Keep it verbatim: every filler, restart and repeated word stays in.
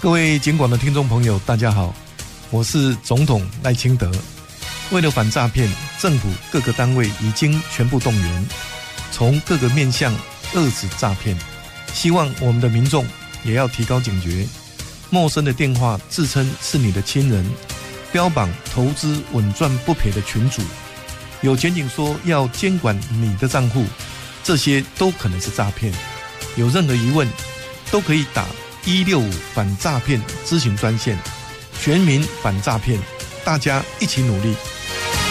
各位警广的听众朋友，大家好，我是总统赖清德。为了反诈骗，政府各个单位已经全部动员，从各个面向遏止诈骗。希望我们的民众也要提高警觉，陌生的电话自称是你的亲人，标榜投资稳赚不赔的群组，有检警说要监管你的账户，这些都可能是诈骗。有任何疑问，都可以打一六五反诈骗咨询专线，全民反诈骗，大家一起努力。